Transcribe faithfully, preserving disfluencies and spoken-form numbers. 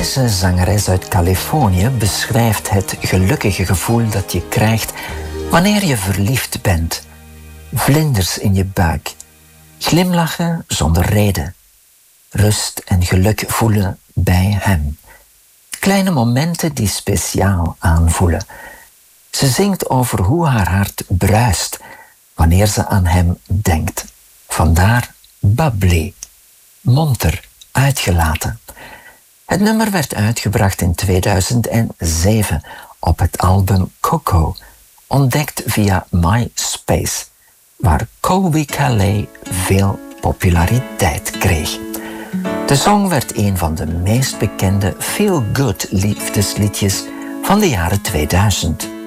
Deze zangeres uit Californië beschrijft het gelukkige gevoel dat je krijgt wanneer je verliefd bent. Vlinders in je buik, glimlachen zonder reden, rust en geluk voelen bij hem. Kleine momenten die speciaal aanvoelen. Ze zingt over hoe haar hart bruist wanneer ze aan hem denkt. Vandaar bubbly, monter, uitgelaten. Het nummer werd uitgebracht in tweeduizend zeven op het album Coco, ontdekt via MySpace, waar Colbie Caillat veel populariteit kreeg. De song werd een van de meest bekende feel-good liefdesliedjes van de jaren tweeduizend.